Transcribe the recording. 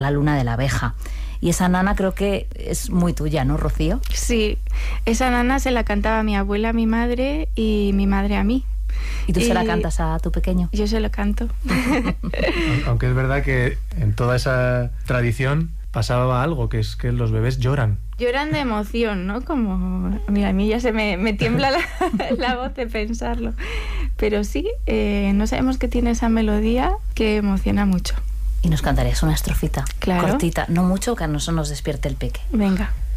la luna de la abeja. Y esa nana creo que es muy tuya, ¿no, Rocío? Sí, esa nana se la cantaba mi abuela a mi madre y mi madre a mí. ¿Y tú se la cantas a tu pequeño? Yo se lo canto. Aunque es verdad que en toda esa tradición pasaba algo, que es que los bebés lloran. Lloran de emoción, ¿no? Como, mira, a mí ya se me tiembla la voz de pensarlo. Pero sí, no sabemos qué tiene esa melodía que emociona mucho. Y nos cantarías una estrofita, claro, cortita, no mucho, que a nosotros nos despierte el peque. Venga.